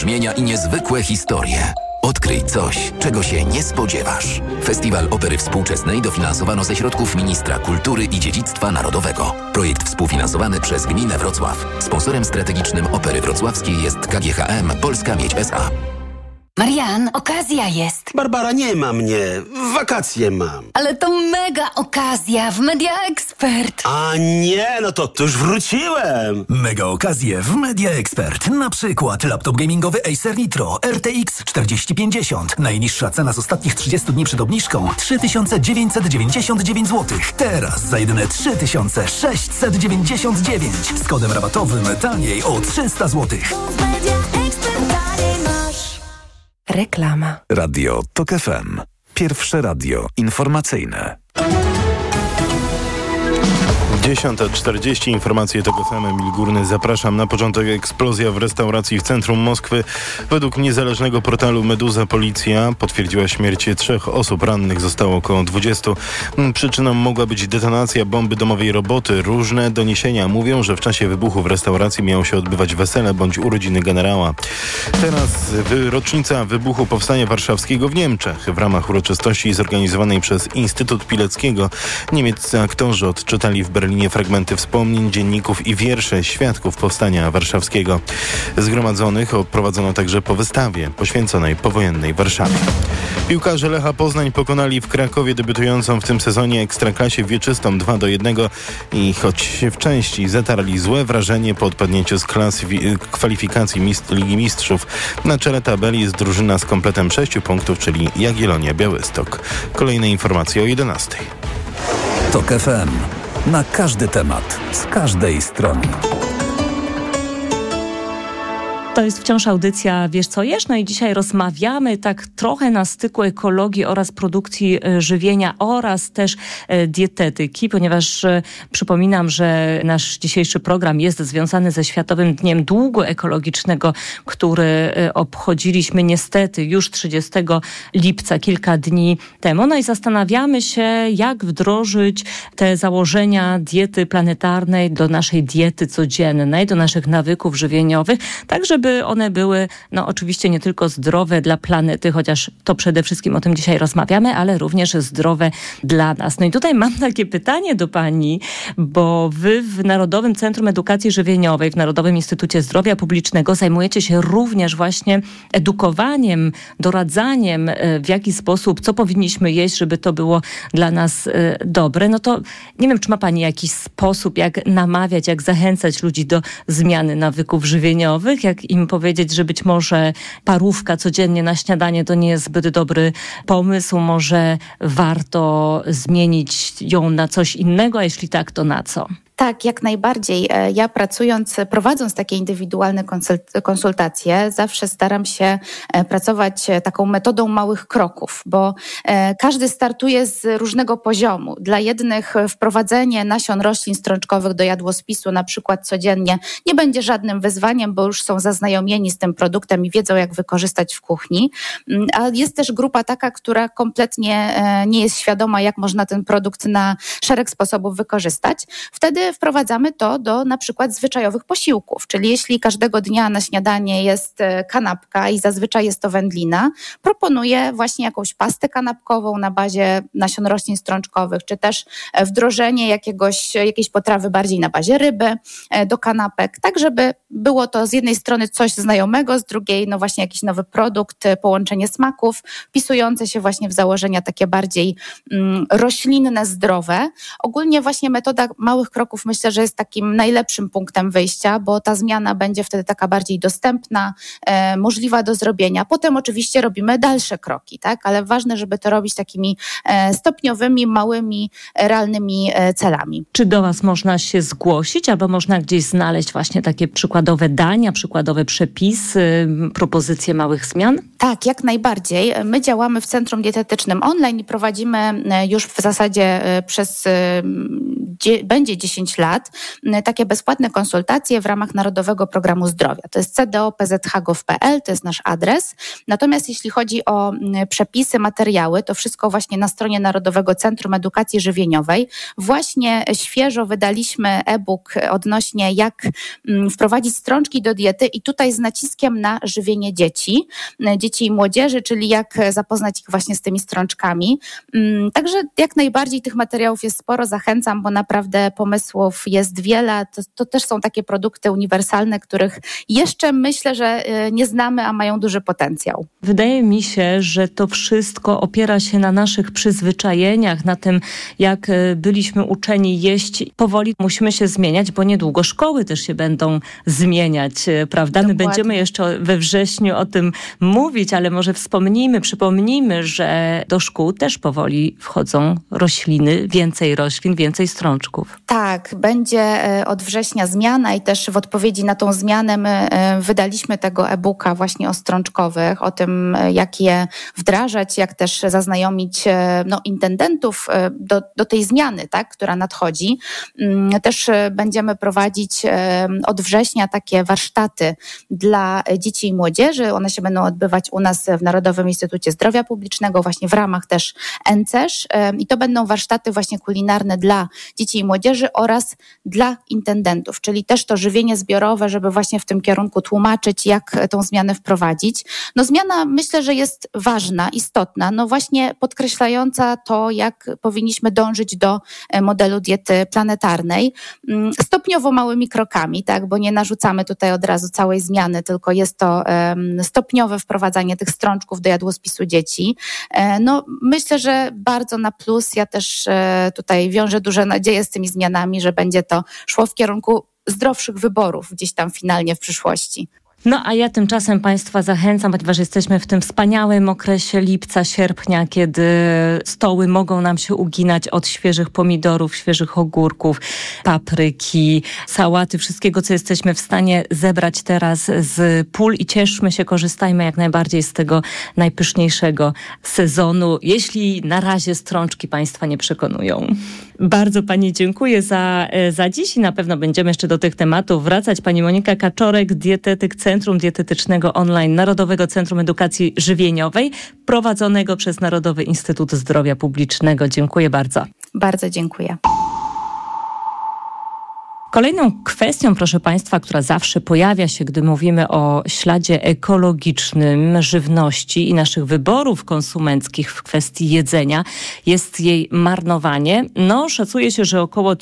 Brzmienia i niezwykłe historie. Odkryj coś, czego się nie spodziewasz. Festiwal Opery Współczesnej dofinansowano ze środków Ministra Kultury i Dziedzictwa Narodowego. Projekt współfinansowany przez Gminę Wrocław. Sponsorem strategicznym Opery Wrocławskiej jest KGHM Polska Miedź S.A. Marian, okazja jest. Barbara, nie ma mnie. Wakacje mam. Ale to mega okazja w Media Expert. A nie, no to już wróciłem. Mega okazje w Media Expert. Na przykład laptop gamingowy Acer Nitro RTX 4050. Najniższa cena z ostatnich 30 dni przed obniżką 3999 zł. Teraz za jedyne 3699. Z kodem rabatowym taniej o 300 zł. Reklama. Radio TOK FM. Pierwsze radio informacyjne. 10:40 informacje TOK FM. Emil Górny, zapraszam. Na początek eksplozja w restauracji w centrum Moskwy. Według niezależnego portalu Meduza policja potwierdziła śmierć 3 osób. Rannych zostało około 20. Przyczyną mogła być detonacja bomby domowej roboty. Różne doniesienia mówią, że w czasie wybuchu w restauracji miało się odbywać wesele bądź urodziny generała. Teraz rocznica wybuchu Powstania Warszawskiego w Niemczech. W ramach uroczystości zorganizowanej przez Instytut Pileckiego niemieccy aktorzy odczytali w Berlinie fragmenty wspomnień, dzienników i wiersze świadków Powstania Warszawskiego. Zgromadzonych oprowadzono także po wystawie poświęconej powojennej Warszawie. Piłkarze Lecha Poznań pokonali w Krakowie debiutującą w tym sezonie Ekstraklasie Wieczystą 2-1 i choć w części zatarli złe wrażenie po odpadnięciu z kwalifikacji Ligi Mistrzów, na czele tabeli jest drużyna z kompletem 6 punktów, czyli Jagiellonia Białystok. Kolejne informacje o 11:00. TOK FM. Na każdy temat, z każdej strony. To jest wciąż audycja Wiesz co jesz? No i dzisiaj rozmawiamy tak trochę na styku ekologii oraz produkcji żywienia oraz też dietetyki, ponieważ przypominam, że nasz dzisiejszy program jest związany ze Światowym Dniem Długu Ekologicznego, który obchodziliśmy niestety już 30 lipca, kilka dni temu. No i zastanawiamy się, jak wdrożyć te założenia diety planetarnej do naszej diety codziennej, do naszych nawyków żywieniowych, tak żeby one były, no oczywiście nie tylko zdrowe dla planety, chociaż to przede wszystkim o tym dzisiaj rozmawiamy, ale również zdrowe dla nas. No i tutaj mam takie pytanie do pani, bo wy w Narodowym Centrum Edukacji Żywieniowej, w Narodowym Instytucie Zdrowia Publicznego zajmujecie się również właśnie edukowaniem, doradzaniem, w jaki sposób, co powinniśmy jeść, żeby to było dla nas dobre. No to nie wiem, czy ma pani jakiś sposób, jak namawiać, jak zachęcać ludzi do zmiany nawyków żywieniowych, jak im powiedzieć, że być może parówka codziennie na śniadanie to nie jest zbyt dobry pomysł, może warto zmienić ją na coś innego, a jeśli tak, to na co? Tak, jak najbardziej. Ja prowadząc takie indywidualne konsultacje, zawsze staram się pracować taką metodą małych kroków, bo każdy startuje z różnego poziomu. Dla jednych wprowadzenie nasion roślin strączkowych do jadłospisu na przykład codziennie nie będzie żadnym wyzwaniem, bo już są zaznajomieni z tym produktem i wiedzą, jak wykorzystać w kuchni. A jest też grupa taka, która kompletnie nie jest świadoma, jak można ten produkt na szereg sposobów wykorzystać. Wtedy wprowadzamy to do na przykład zwyczajowych posiłków, czyli jeśli każdego dnia na śniadanie jest kanapka i zazwyczaj jest to wędlina, proponuję właśnie jakąś pastę kanapkową na bazie nasion roślin strączkowych, czy też wdrożenie jakiejś potrawy bardziej na bazie ryby do kanapek, tak żeby było to z jednej strony coś znajomego, z drugiej no właśnie jakiś nowy produkt, połączenie smaków, wpisujące się właśnie w założenia takie bardziej roślinne, zdrowe. Ogólnie właśnie metoda małych kroków myślę, że jest takim najlepszym punktem wyjścia, bo ta zmiana będzie wtedy taka bardziej dostępna, możliwa do zrobienia. Potem oczywiście robimy dalsze kroki, tak? Ale ważne, żeby to robić takimi stopniowymi, małymi, realnymi celami. Czy do was można się zgłosić, albo można gdzieś znaleźć właśnie takie przykładowe dania, przykładowe przepisy, propozycje małych zmian? Tak, jak najbardziej. My działamy w Centrum Dietetycznym online i prowadzimy już w zasadzie będzie 10 5 lat takie bezpłatne konsultacje w ramach Narodowego Programu Zdrowia. To jest cdo.pzh.gov.pl, to jest nasz adres. Natomiast jeśli chodzi o przepisy, materiały, to wszystko właśnie na stronie Narodowego Centrum Edukacji Żywieniowej. Właśnie świeżo wydaliśmy e-book odnośnie jak wprowadzić strączki do diety i tutaj z naciskiem na żywienie dzieci i młodzieży, czyli jak zapoznać ich właśnie z tymi strączkami. Także jak najbardziej tych materiałów jest sporo, zachęcam, bo naprawdę pomysłów jest wiele. To też są takie produkty uniwersalne, których jeszcze myślę, że nie znamy, a mają duży potencjał. Wydaje mi się, że to wszystko opiera się na naszych przyzwyczajeniach, na tym, jak byliśmy uczeni jeść. Powoli musimy się zmieniać, bo niedługo szkoły też się będą zmieniać, prawda? My będziemy jeszcze we wrześniu o tym mówić, ale może przypomnijmy, że do szkół też powoli wchodzą rośliny, więcej roślin, więcej strączków. Tak, będzie od września zmiana i też w odpowiedzi na tą zmianę my wydaliśmy tego e-booka właśnie o strączkowych, o tym, jak je wdrażać, jak też zaznajomić intendentów do tej zmiany, tak, która nadchodzi. Też będziemy prowadzić od września takie warsztaty dla dzieci i młodzieży. One się będą odbywać u nas w Narodowym Instytucie Zdrowia Publicznego, właśnie w ramach też NCESZ. I to będą warsztaty właśnie kulinarne dla dzieci i młodzieży oraz dla intendentów, czyli też to żywienie zbiorowe, żeby właśnie w tym kierunku tłumaczyć, jak tą zmianę wprowadzić. Zmiana myślę, że jest ważna, istotna, właśnie podkreślająca to, jak powinniśmy dążyć do modelu diety planetarnej. Stopniowo małymi krokami, tak, bo nie narzucamy tutaj od razu całej zmiany, tylko jest to stopniowe wprowadzanie tych strączków do jadłospisu dzieci. Myślę, że bardzo na plus. Ja też tutaj wiążę duże nadzieje z tymi zmianami, że będzie to szło w kierunku zdrowszych wyborów gdzieś tam finalnie w przyszłości. A ja tymczasem Państwa zachęcam, ponieważ jesteśmy w tym wspaniałym okresie lipca, sierpnia, kiedy stoły mogą nam się uginać od świeżych pomidorów, świeżych ogórków, papryki, sałaty, wszystkiego, co jesteśmy w stanie zebrać teraz z pól i cieszmy się, korzystajmy jak najbardziej z tego najpyszniejszego sezonu, jeśli na razie strączki Państwa nie przekonują. Bardzo Pani dziękuję za dziś i na pewno będziemy jeszcze do tych tematów wracać. Pani Monika Kaczorek, dietetyk Centrum Dietetycznego Online Narodowego Centrum Edukacji Żywieniowej, prowadzonego przez Narodowy Instytut Zdrowia Publicznego. Dziękuję bardzo. Bardzo dziękuję. Kolejną kwestią, proszę Państwa, która zawsze pojawia się, gdy mówimy o śladzie ekologicznym żywności i naszych wyborów konsumenckich w kwestii jedzenia, jest jej marnowanie. Szacuje się, że około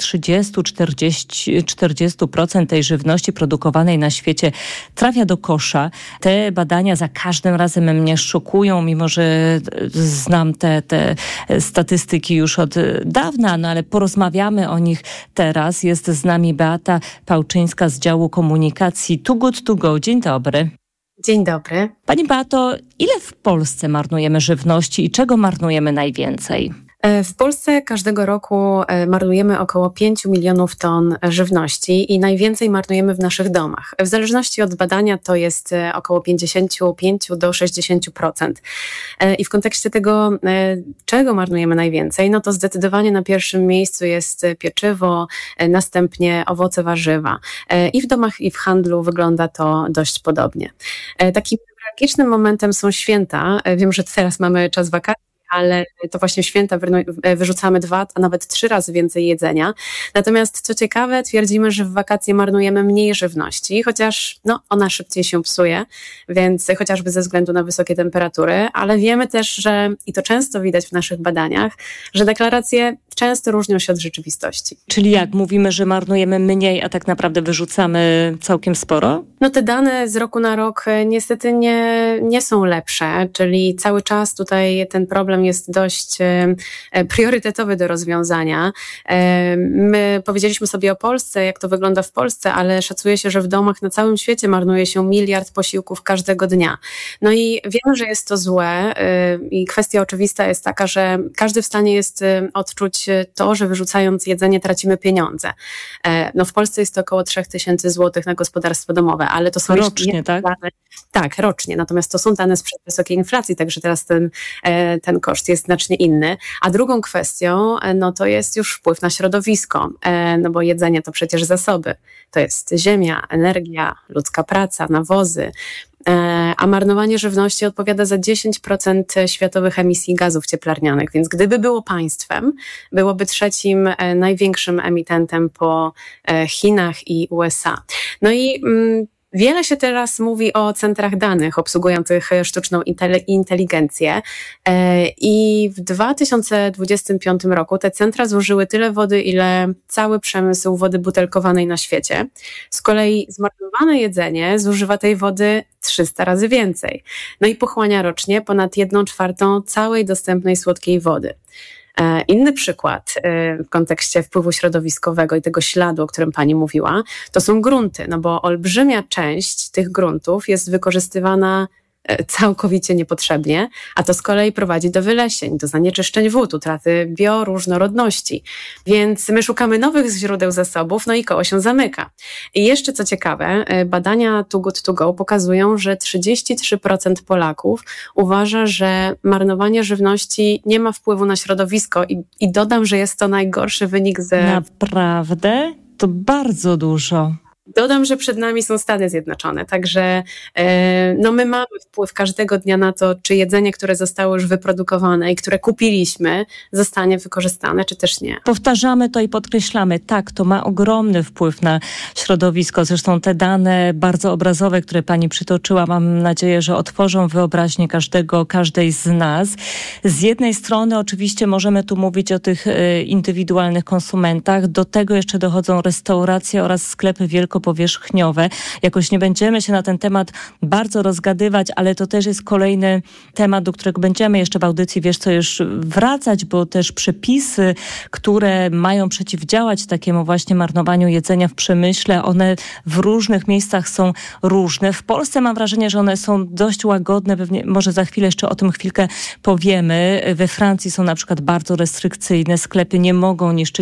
30-40% tej żywności produkowanej na świecie trafia do kosza. Te badania za każdym razem mnie szokują, mimo że znam te statystyki już od dawna, ale porozmawiamy o nich teraz. Jest z nami Beata Pałczyńska z działu komunikacji Too Good To Go. Dzień dobry. Dzień dobry. Pani Beato, ile w Polsce marnujemy żywności i czego marnujemy najwięcej? W Polsce każdego roku marnujemy około 5 milionów ton żywności i najwięcej marnujemy w naszych domach. W zależności od badania to jest około 55 do 60%. I w kontekście tego, czego marnujemy najwięcej, to zdecydowanie na pierwszym miejscu jest pieczywo, następnie owoce, warzywa. I w domach, i w handlu wygląda to dość podobnie. Takim newralgicznym momentem są święta. Wiem, że teraz mamy czas wakacji, ale to właśnie święta wyrzucamy 2, a nawet 3 razy więcej jedzenia. Natomiast co ciekawe, twierdzimy, że w wakacje marnujemy mniej żywności, chociaż ona szybciej się psuje, więc chociażby ze względu na wysokie temperatury, ale wiemy też, że, i to często widać w naszych badaniach, że deklaracje często różnią się od rzeczywistości. Czyli jak mówimy, że marnujemy mniej, a tak naprawdę wyrzucamy całkiem sporo? Te dane z roku na rok niestety nie są lepsze, czyli cały czas tutaj ten problem jest dość priorytetowy do rozwiązania. My powiedzieliśmy sobie o Polsce, jak to wygląda w Polsce, ale szacuje się, że w domach na całym świecie marnuje się 1 miliard posiłków każdego dnia. I wiemy, że jest to złe i kwestia oczywista jest taka, że każdy w stanie jest odczuć to, że wyrzucając jedzenie tracimy pieniądze. W Polsce jest to około 3000 zł na gospodarstwo domowe, ale to są rocznie, tak? Dane, tak, rocznie. Natomiast to są dane sprzed wysokiej inflacji, także teraz ten koszt jest znacznie inny. A drugą kwestią, no to jest już wpływ na środowisko, no bo jedzenie to przecież zasoby. To jest ziemia, energia, ludzka praca, nawozy. A marnowanie żywności odpowiada za 10% światowych emisji gazów cieplarnianych, więc gdyby było państwem, byłoby trzecim największym emitentem po Chinach i USA. No i wiele się teraz mówi o centrach danych obsługujących sztuczną inteligencję i w 2025 roku te centra zużyły tyle wody, ile cały przemysł wody butelkowanej na świecie. Z kolei zmarnowane jedzenie zużywa tej wody 300 razy więcej. No i pochłania rocznie ponad 1/4 całej dostępnej słodkiej wody. Inny przykład w kontekście wpływu środowiskowego i tego śladu, o którym pani mówiła, to są grunty, no bo olbrzymia część tych gruntów jest wykorzystywana całkowicie niepotrzebnie, a to z kolei prowadzi do wylesień, do zanieczyszczeń wód, utraty bioróżnorodności. Więc my szukamy nowych źródeł zasobów, no i koło się zamyka. I jeszcze co ciekawe, badania Too Good To Go pokazują, że 33% Polaków uważa, że marnowanie żywności nie ma wpływu na środowisko i dodam, że jest to najgorszy wynik Naprawdę? To bardzo dużo. Dodam, że przed nami są Stany Zjednoczone, także no my mamy wpływ każdego dnia na to, czy jedzenie, które zostało już wyprodukowane i które kupiliśmy, zostanie wykorzystane, czy też nie. Powtarzamy to i podkreślamy, tak, to ma ogromny wpływ na środowisko. Zresztą te dane bardzo obrazowe, które pani przytoczyła, mam nadzieję, że otworzą wyobraźnię każdej z nas. Z jednej strony oczywiście możemy tu mówić o tych indywidualnych konsumentach, do tego jeszcze dochodzą restauracje oraz sklepy wielkopowierzchniowe. Jakoś nie będziemy się na ten temat bardzo rozgadywać, ale to też jest kolejny temat, do którego będziemy jeszcze w audycji, wiesz co, już wracać, bo też przepisy, które mają przeciwdziałać takiemu właśnie marnowaniu jedzenia w przemyśle, one w różnych miejscach są różne. W Polsce mam wrażenie, że one są dość łagodne, pewnie może za chwilę jeszcze o tym chwilkę powiemy. We Francji są na przykład bardzo restrykcyjne, sklepy nie mogą niszczyć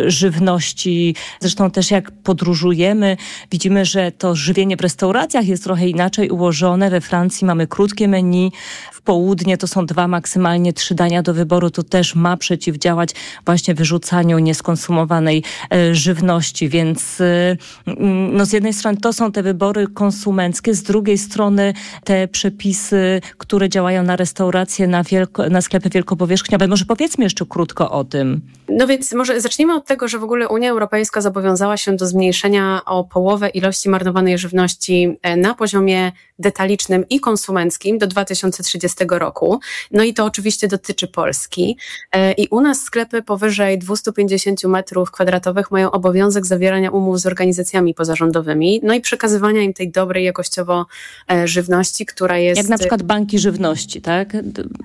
żywności. Zresztą też jak podróżujemy, widzimy, że to żywienie w restauracjach jest trochę inaczej ułożone. We Francji mamy krótkie menu, w południe to są 2, maksymalnie 3 dania do wyboru. To też ma przeciwdziałać właśnie wyrzucaniu nieskonsumowanej żywności. Więc no z jednej strony to są te wybory konsumenckie, z drugiej strony te przepisy, które działają na restauracje, na sklepy wielkopowierzchniowe. Może powiedzmy jeszcze krótko o tym. No więc może zacznijmy od tego, że w ogóle Unia Europejska zobowiązała się do zmniejszenia o połowę ilości marnowanej żywności na poziomie detalicznym i konsumenckim do 2030 roku. No i to oczywiście dotyczy Polski. I u nas sklepy powyżej 250 metrów kwadratowych mają obowiązek zawierania umów z organizacjami pozarządowymi, no i przekazywania im tej dobrej jakościowo żywności, która jest... Jak na przykład banki żywności, tak?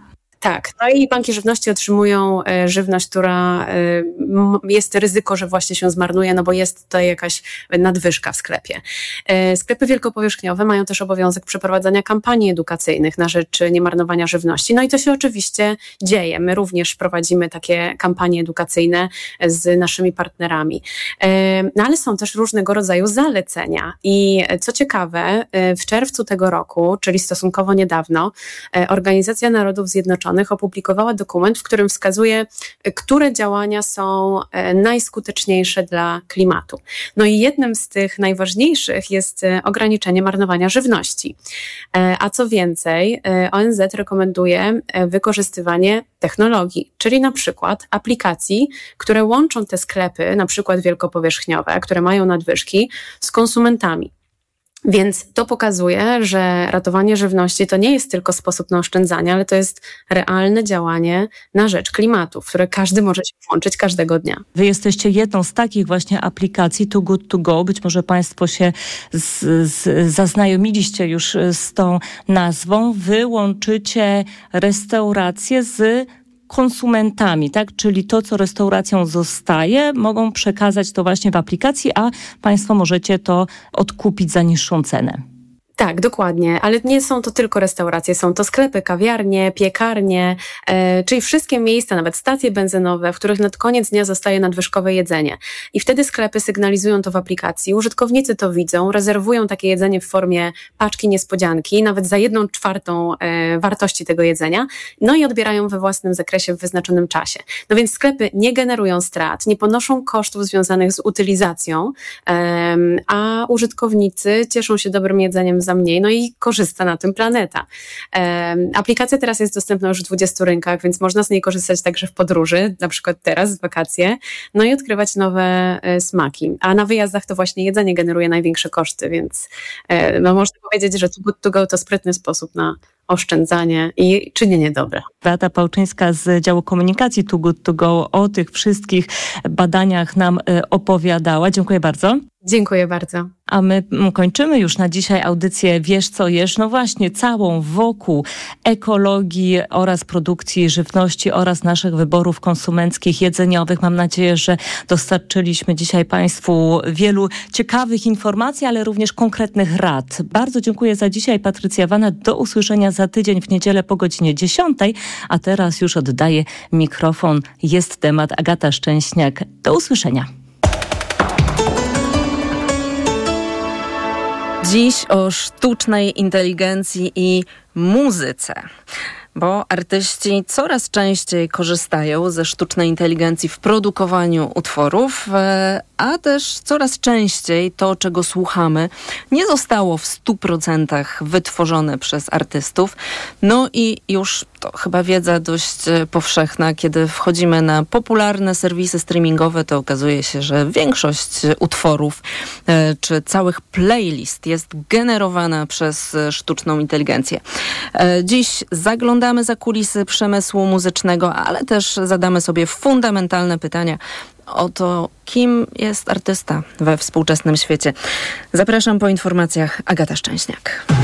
Tak, no i banki żywności otrzymują żywność, która jest ryzyko, że właśnie się zmarnuje, no bo jest tutaj jakaś nadwyżka w sklepie. Sklepy wielkopowierzchniowe mają też obowiązek przeprowadzania kampanii edukacyjnych na rzecz niemarnowania żywności. No i to się oczywiście dzieje. My również prowadzimy takie kampanie edukacyjne z naszymi partnerami. No ale są też różnego rodzaju zalecenia i co ciekawe, w czerwcu tego roku, czyli stosunkowo niedawno, Organizacja Narodów Zjednoczonych opublikowała dokument, w którym wskazuje, które działania są najskuteczniejsze dla klimatu. No i jednym z tych najważniejszych jest ograniczenie marnowania żywności. A co więcej, ONZ rekomenduje wykorzystywanie technologii, czyli na przykład aplikacji, które łączą te sklepy, na przykład wielkopowierzchniowe, które mają nadwyżki, z konsumentami. Więc to pokazuje, że ratowanie żywności to nie jest tylko sposób na oszczędzanie, ale to jest realne działanie na rzecz klimatu, w które każdy może się włączyć każdego dnia. Wy jesteście jedną z takich właśnie aplikacji Too Good To Go. Być może Państwo się zaznajomiliście już z tą nazwą. Wy łączycie restauracje z konsumentami, tak? Czyli to, co restauracją zostaje, mogą przekazać to właśnie w aplikacji, a Państwo możecie to odkupić za niższą cenę. Tak, dokładnie, ale nie są to tylko restauracje, są to sklepy, kawiarnie, piekarnie, czyli wszystkie miejsca, nawet stacje benzynowe, w których na koniec dnia zostaje nadwyżkowe jedzenie. I wtedy sklepy sygnalizują to w aplikacji, użytkownicy to widzą, rezerwują takie jedzenie w formie paczki niespodzianki, nawet za 1/4 wartości tego jedzenia, no i odbierają we własnym zakresie w wyznaczonym czasie. No więc sklepy nie generują strat, nie ponoszą kosztów związanych z utylizacją, a użytkownicy cieszą się dobrym jedzeniem za mniej, no i korzysta na tym planeta. Aplikacja teraz jest dostępna już w 20 rynkach, więc można z niej korzystać także w podróży, na przykład teraz w wakacje, no i odkrywać nowe smaki. A na wyjazdach to właśnie jedzenie generuje największe koszty, więc no można powiedzieć, że Too Good To Go to sprytny sposób na oszczędzanie i czynienie dobra. Beata Pałczyńska z działu komunikacji Too Good To Go o tych wszystkich badaniach nam opowiadała. Dziękuję bardzo. Dziękuję bardzo. A my kończymy już na dzisiaj audycję Wiesz co jesz? No właśnie, całą wokół ekologii oraz produkcji żywności oraz naszych wyborów konsumenckich, jedzeniowych. Mam nadzieję, że dostarczyliśmy dzisiaj Państwu wielu ciekawych informacji, ale również konkretnych rad. Bardzo dziękuję za dzisiaj. Patrycja Wana. Do usłyszenia za tydzień w niedzielę po godzinie 10. A teraz już oddaję mikrofon. Jest temat. Agata Szczęśniak. Do usłyszenia. Dziś o sztucznej inteligencji i muzyce, bo artyści coraz częściej korzystają ze sztucznej inteligencji w produkowaniu utworów, a też coraz częściej to, czego słuchamy, nie zostało w 100% wytworzone przez artystów. No i już to chyba wiedza dość powszechna, kiedy wchodzimy na popularne serwisy streamingowe, to okazuje się, że większość utworów czy całych playlist jest generowana przez sztuczną inteligencję. Dziś zaglądamy za kulisy przemysłu muzycznego, ale też zadamy sobie fundamentalne pytania o to, kim jest artysta we współczesnym świecie. Zapraszam po informacjach. Agata Szczęśniak.